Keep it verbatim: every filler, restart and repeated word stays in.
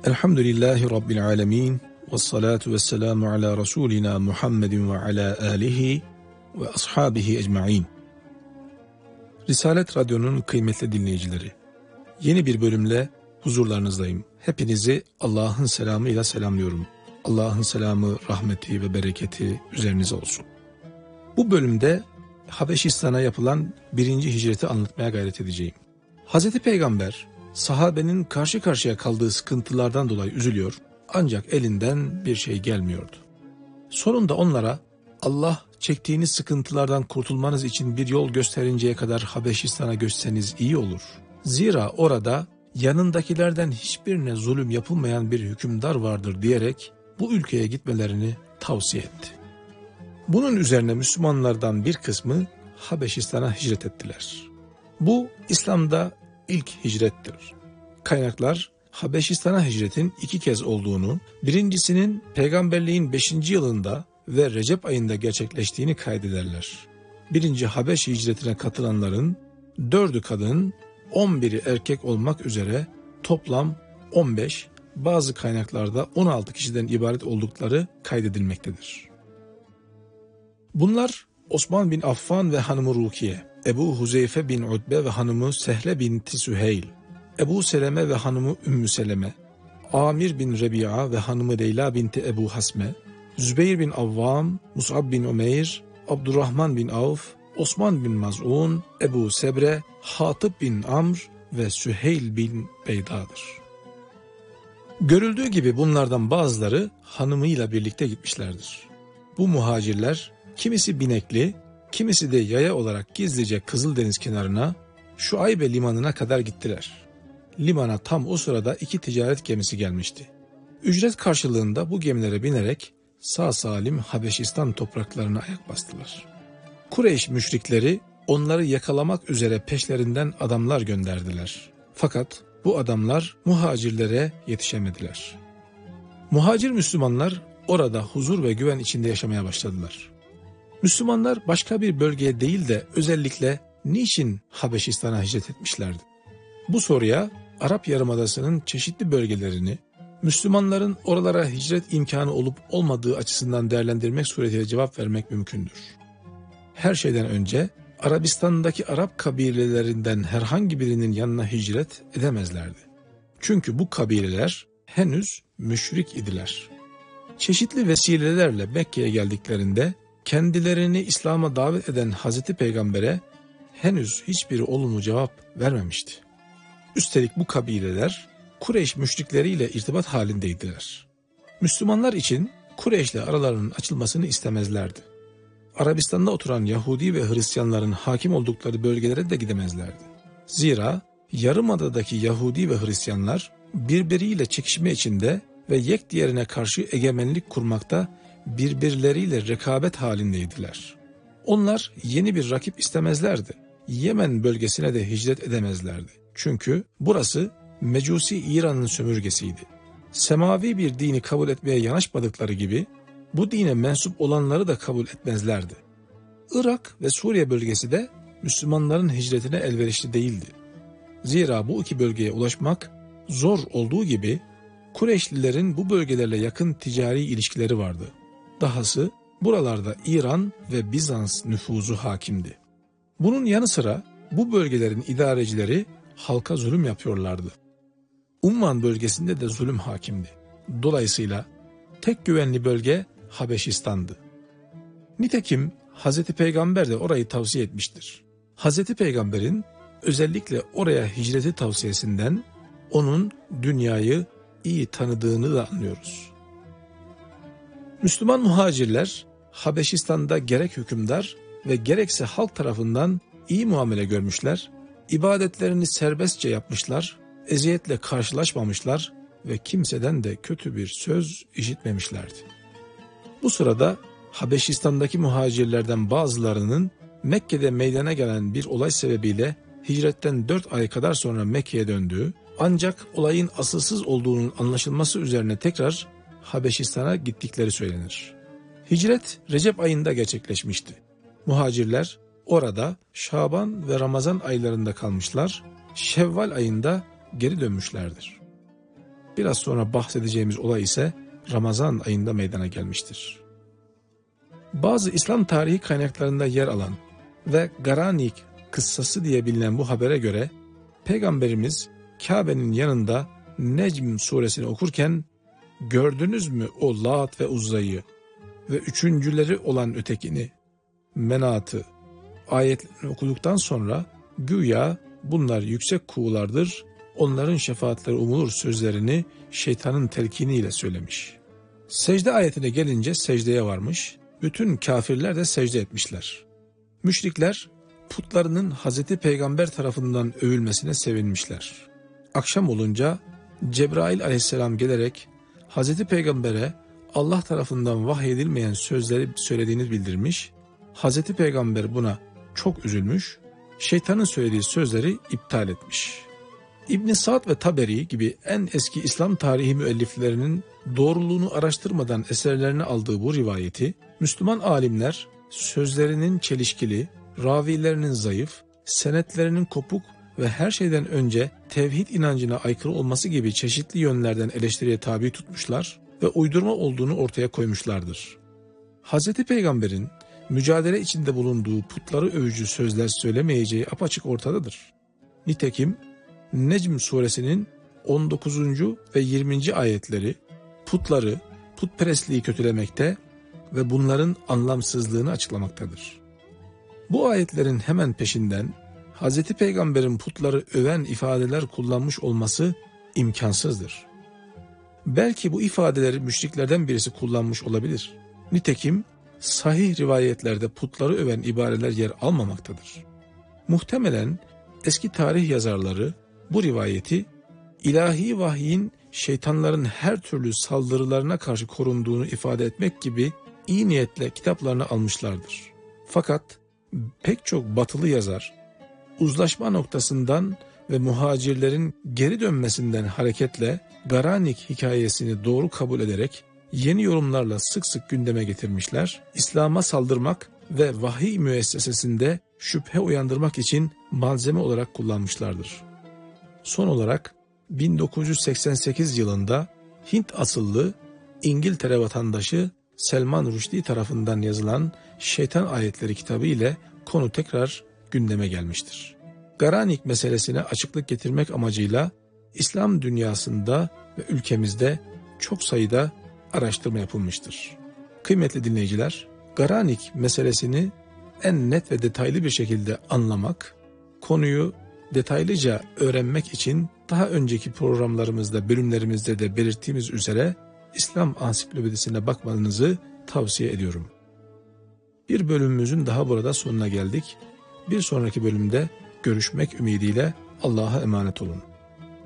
Elhamdülillahi Rabbil alemin. Vessalatu vesselamu ala Resulina Muhammedin ve ala alihi ve ashabihi ecma'in. Risalet Radyo'nun kıymetli dinleyicileri, yeni bir bölümle huzurlarınızdayım. Hepinizi Allah'ın selamıyla selamlıyorum. Allah'ın selamı, rahmeti ve bereketi üzerinize olsun. Bu bölümde Habeşistan'a yapılan birinci hicreti anlatmaya gayret edeceğim. Hazreti Peygamber, sahabenin karşı karşıya kaldığı sıkıntılardan dolayı üzülüyor, ancak elinden bir şey gelmiyordu. Sonunda onlara Allah çektiğiniz sıkıntılardan kurtulmanız için bir yol gösterinceye kadar Habeşistan'a göçseniz iyi olur. Zira orada yanındakilerden hiçbirine zulüm yapılmayan bir hükümdar vardır diyerek bu ülkeye gitmelerini tavsiye etti. Bunun üzerine Müslümanlardan bir kısmı Habeşistan'a hicret ettiler. Bu İslam'da ilk hicrettir. Kaynaklar Habeşistan'a hicretin iki kez olduğunu, birincisinin peygamberliğin beşinci yılında ve Recep ayında gerçekleştiğini kaydederler. Birinci Habeş hicretine katılanların dördü kadın, on biri erkek olmak üzere toplam on beş, bazı kaynaklarda on altı kişiden ibaret oldukları kaydedilmektedir. Bunlar Osman bin Affan ve hanımı Rukiye, Ebu Huzeyfe bin Utbe ve hanımı Sehle binti Süheyl, Ebu Seleme ve hanımı Ümmü Seleme, Amir bin Rebi'a ve hanımı Leyla binti Ebu Hasme, Zübeyir bin Avvam, Mus'ab bin Umeyr, Abdurrahman bin Avf, Osman bin Maz'un, Ebu Sebre, Hatib bin Amr ve Süheyl bin Beyda'dır. Görüldüğü gibi bunlardan bazıları hanımıyla birlikte gitmişlerdir. Bu muhacirler kimisi binekli, kimisi de yaya olarak gizlice Kızıldeniz kenarına, Şuaybe limanına kadar gittiler. Limana tam o sırada iki ticaret gemisi gelmişti. Ücret karşılığında bu gemilere binerek sağ salim Habeşistan topraklarına ayak bastılar. Kureyş müşrikleri onları yakalamak üzere peşlerinden adamlar gönderdiler. Fakat bu adamlar muhacirlere yetişemediler. Muhacir Müslümanlar orada huzur ve güven içinde yaşamaya başladılar. Müslümanlar başka bir bölgeye değil de özellikle niçin Habeşistan'a hicret etmişlerdi? Bu soruya Arap Yarımadası'nın çeşitli bölgelerini Müslümanların oralara hicret imkanı olup olmadığı açısından değerlendirmek suretiyle cevap vermek mümkündür. Her şeyden önce Arabistan'daki Arap kabilelerinden herhangi birinin yanına hicret edemezlerdi. Çünkü bu kabileler henüz müşrik idiler. Çeşitli vesilelerle Mekke'ye geldiklerinde kendilerini İslam'a davet eden Hazreti Peygamber'e henüz hiçbiri olumlu cevap vermemişti. Üstelik bu kabileler Kureyş müşrikleriyle irtibat halindeydiler. Müslümanlar için Kureyş'le aralarının açılmasını istemezlerdi. Arabistan'da oturan Yahudi ve Hristiyanların hakim oldukları bölgelere de gidemezlerdi. Zira Yarımada'daki Yahudi ve Hristiyanlar birbiriyle çekişme içinde ve yek diğerine karşı egemenlik kurmakta birbirleriyle rekabet halindeydiler. Onlar yeni bir rakip istemezlerdi. Yemen bölgesine de hicret edemezlerdi. Çünkü burası Mecusi İran'ın sömürgesiydi. Semavi bir dini kabul etmeye yanaşmadıkları gibi bu dine mensup olanları da kabul etmezlerdi. Irak ve Suriye bölgesi de Müslümanların hicretine elverişli değildi. Zira bu iki bölgeye ulaşmak zor olduğu gibi Kureyşlilerin bu bölgelerle yakın ticari ilişkileri vardı. Dahası buralarda İran ve Bizans nüfuzu hakimdi. Bunun yanı sıra bu bölgelerin idarecileri halka zulüm yapıyorlardı. Umman bölgesinde de zulüm hakimdi. Dolayısıyla tek güvenli bölge Habeşistan'dı. Nitekim Hazreti Peygamber de orayı tavsiye etmiştir. Hazreti Peygamber'in özellikle oraya hicreti tavsiyesinden onun dünyayı iyi tanıdığını da anlıyoruz. Müslüman muhacirler Habeşistan'da gerek hükümdar ve gerekse halk tarafından iyi muamele görmüşler, ibadetlerini serbestçe yapmışlar, eziyetle karşılaşmamışlar ve kimseden de kötü bir söz işitmemişlerdi. Bu sırada Habeşistan'daki muhacirlerden bazılarının Mekke'de meydana gelen bir olay sebebiyle hicretten dört ay kadar sonra Mekke'ye döndüğü, ancak olayın asılsız olduğunun anlaşılması üzerine tekrar Habeşistan'a gittikleri söylenir. Hicret Recep ayında gerçekleşmişti. Muhacirler orada Şaban ve Ramazan aylarında kalmışlar, Şevval ayında geri dönmüşlerdir. Biraz sonra bahsedeceğimiz olay ise Ramazan ayında meydana gelmiştir. Bazı İslam tarihi kaynaklarında yer alan ve Garanik kıssası diye bilinen bu habere göre Peygamberimiz Kabe'nin yanında Necm suresini okurken "Gördünüz mü o Lat ve Uzza'yı ve üçüncüleri olan ötekini, Menat'ı" ayetlerini okuduktan sonra güya bunlar yüksek kuğulardır, onların şefaatleri umulur sözlerini şeytanın telkiniyle söylemiş. Secde ayetine gelince secdeye varmış, bütün kafirler de secde etmişler. Müşrikler putlarının Hazreti Peygamber tarafından övülmesine sevinmişler. Akşam olunca Cebrail aleyhisselam gelerek Hazreti Peygamber'e Allah tarafından vahyedilmeyen sözleri söylediğini bildirmiş, Hazreti Peygamber buna çok üzülmüş, şeytanın söylediği sözleri iptal etmiş. İbn Sa'd ve Taberi gibi en eski İslam tarihi müelliflerinin doğruluğunu araştırmadan eserlerine aldığı bu rivayeti, Müslüman alimler sözlerinin çelişkili, ravilerinin zayıf, senetlerinin kopuk ve her şeyden önce tevhid inancına aykırı olması gibi çeşitli yönlerden eleştiriye tabi tutmuşlar ve uydurma olduğunu ortaya koymuşlardır. Hazreti Peygamber'in mücadele içinde bulunduğu putları övücü sözler söylemeyeceği apaçık ortadadır. Nitekim Necm suresinin on dokuzuncu ve yirminci ayetleri putları, putperestliği kötülemekte ve bunların anlamsızlığını açıklamaktadır. Bu ayetlerin hemen peşinden Hz. Peygamber'in putları öven ifadeler kullanmış olması imkansızdır. Belki bu ifadeleri müşriklerden birisi kullanmış olabilir. Nitekim sahih rivayetlerde putları öven ibareler yer almamaktadır. Muhtemelen eski tarih yazarları bu rivayeti ilahi vahyin şeytanların her türlü saldırılarına karşı korunduğunu ifade etmek gibi iyi niyetle kitaplarına almışlardır. Fakat pek çok batılı yazar uzlaşma noktasından ve muhacirlerin geri dönmesinden hareketle Garanik hikayesini doğru kabul ederek yeni yorumlarla sık sık gündeme getirmişler, İslam'a saldırmak ve vahiy müessesesinde şüphe uyandırmak için malzeme olarak kullanmışlardır. Son olarak bin dokuz yüz seksen sekiz yılında Hint asıllı İngiltere vatandaşı Selman Rushdie tarafından yazılan Şeytan Ayetleri kitabı ile konu tekrar gündeme gelmiştir. Garanik meselesine açıklık getirmek amacıyla İslam dünyasında ve ülkemizde çok sayıda araştırma yapılmıştır. Kıymetli dinleyiciler, Garanik meselesini en net ve detaylı bir şekilde anlamak, konuyu detaylıca öğrenmek için daha önceki programlarımızda, bölümlerimizde de belirttiğimiz üzere İslam Ansiklopedisine bakmanızı tavsiye ediyorum. Bir bölümümüzün daha burada sonuna geldik. Bir sonraki bölümde görüşmek ümidiyle Allah'a emanet olun.